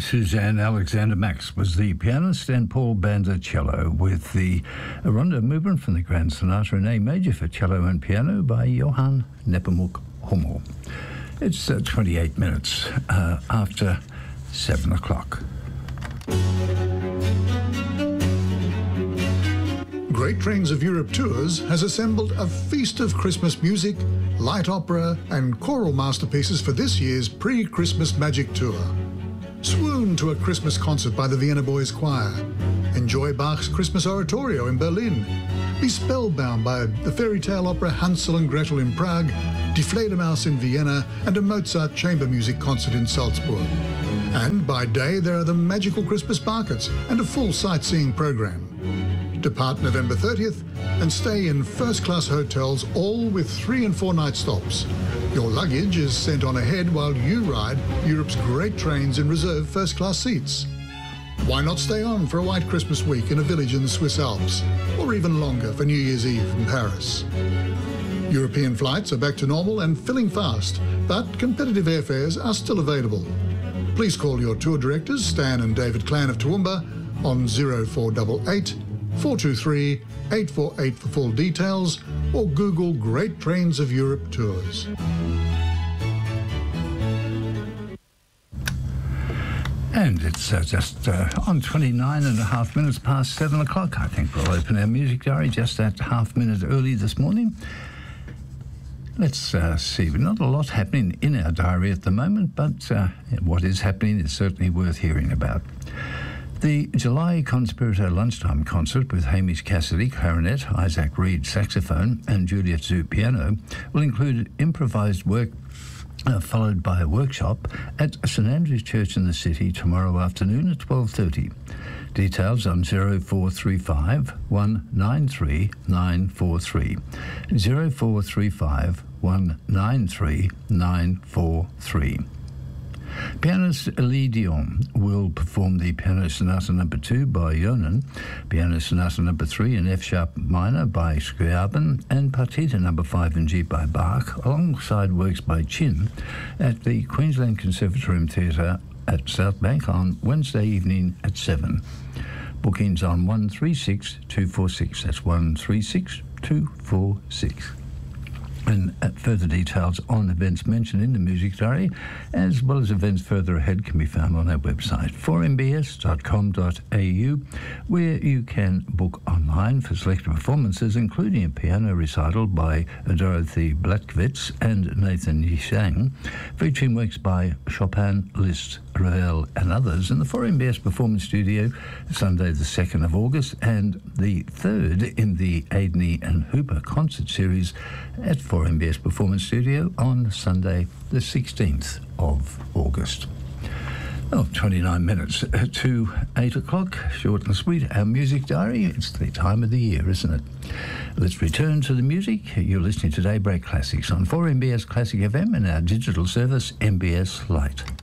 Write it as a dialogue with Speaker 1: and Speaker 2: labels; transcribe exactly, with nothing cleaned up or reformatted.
Speaker 1: Suzanne Alexander Max was the pianist, and Paul Banda cello, with the rondo movement from the Grand Sonata in A major for cello and piano by Johann Nepomuk Hummel. It's uh, twenty-eight minutes uh, after seven o'clock.
Speaker 2: Great Trains of Europe Tours has assembled a feast of Christmas music, light opera and choral masterpieces for this year's pre-Christmas Magic Tour. Swoon to a Christmas concert by the Vienna Boys Choir. Enjoy Bach's Christmas Oratorio in Berlin. Be spellbound by the fairy tale opera Hansel and Gretel in Prague, Die Fledermaus in Vienna, and a Mozart chamber music concert in Salzburg. And by day there are the magical Christmas markets and a full sightseeing program. Depart November thirtieth and stay in first-class hotels, all with three and four night stops. Your luggage is sent on ahead while you ride Europe's great trains in reserved first-class seats. Why not stay on for a white Christmas week in a village in the Swiss Alps, or even longer for New Year's Eve in Paris? European flights are back to normal and filling fast, but competitive airfares are still available. Please call your tour directors, Stan and David Clan of Toowoomba, on zero four eight eight, four two three, eight four eight for full details, or Google Great Trains of Europe Tours.
Speaker 1: And it's uh, just uh, on twenty-nine and a half minutes past seven o'clock. I think we'll open our music diary just that half minute early this morning. Let's uh, see. Not a lot happening in our diary at the moment, but uh, what is happening is certainly worth hearing about. The July Conspirator Lunchtime Concert with Hamish Cassidy, clarinet, Isaac Reed, saxophone, and Juliet Zhu, piano, will include improvised work uh, followed by a workshop at St Andrew's Church in the City tomorrow afternoon at twelve thirty. Details on zero four three five, one nine three, nine four three. zero four three five, one nine three, nine four three. Pianist Elie Dion will perform the Piano Sonata Number Two by Jonan, Piano Sonata Number Three in F sharp minor by Scriabin, and Partita Number Five in G by Bach, alongside works by Chin, at the Queensland Conservatorium Theatre at South Bank on Wednesday evening at seven. Bookings on one three six two four six. That's one three six two four six. And further details on events mentioned in the music diary, as well as events further ahead, can be found on our website, four m b s dot com dot a u, where you can book online for selected performances, including a piano recital by Dorothy Blatkovitz and Nathan Yishang, featuring works by Chopin, Liszt, Ravel and others, in the four M B S Performance Studio, Sunday the second of August, and the third in the Aidney and Hooper concert series at four M B S Performance Studio on Sunday the sixteenth of August. Oh, twenty-nine minutes to eight o'clock, short and sweet. Our music diary, it's the time of the year, isn't it? Let's return to the music. You're listening to Daybreak Classics on four M B S Classic F M and our digital service, M B S Lite.